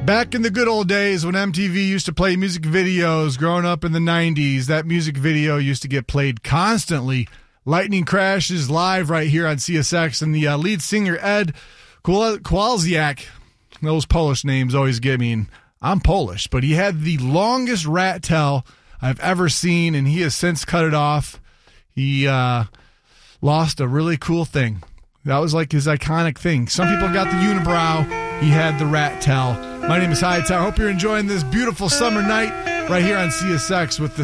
Back in the good old days when MTV used to play music videos, growing up in the 90s, that music video used to get played constantly. Lightning Crashes live right here on CSX, and the lead singer, Ed Kowalczyk, those Polish names always get me, and I'm Polish, but he had the longest rat tail I've ever seen, and he has since cut it off. He lost a really cool thing. That was like his iconic thing. Some people got the unibrow. He had the rat tail. My name is Hightower. I hope you're enjoying this beautiful summer night right here on CSX with the